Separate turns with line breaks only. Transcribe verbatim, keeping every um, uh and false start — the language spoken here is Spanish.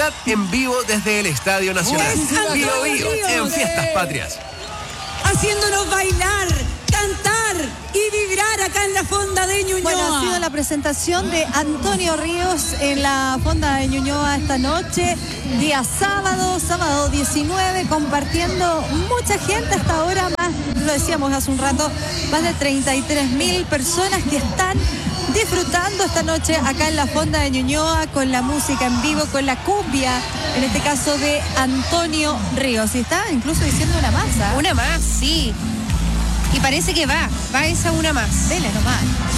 Navidad en vivo desde el Estadio Nacional.
¡Es
Bio Bio en Fiestas Patrias.
Haciéndonos bailar, cantar y vibrar acá en la Fonda de Ñuñoa.
Bueno, ha sido la presentación de Antonio Ríos en la Fonda de Ñuñoa esta noche, día sábado, sábado diecinueve, compartiendo mucha gente hasta ahora, más, lo decíamos hace un rato, más de treinta y tres mil personas que están disfrutando esta noche acá en la Fonda de Ñuñoa con la música en vivo, con la cumbia, en este caso de Antonio Ríos. Y está incluso diciendo una más.
Una más, sí. Y parece que va, va esa una más.
Dele nomás.